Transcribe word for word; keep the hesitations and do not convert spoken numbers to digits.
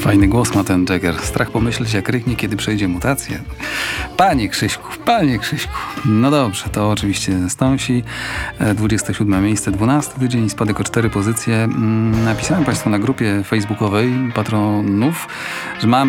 Fajny głos ma ten Jagger. Strach pomyśleć, jak ryknie, kiedy przejdzie mutację. Panie Krzyśku, panie Krzyśku. No dobrze, to oczywiście Stonesi. dwudzieste siódme miejsce, dwunasty tydzień, spadek o cztery pozycje. Napisałem Państwu na grupie facebookowej patronów, że mamy